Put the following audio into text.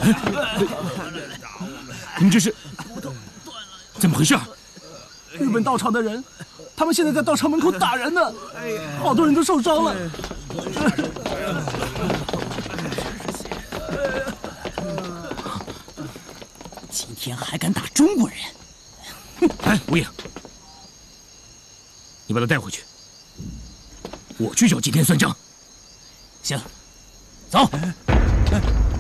你们这是怎么回事？ 日本道场的人，他们现在在道场门口打人呢，好多人都受伤了。 今天还敢打中国人！ 哎，吴影，你把他带回去，我去找吉田算账。 行，走。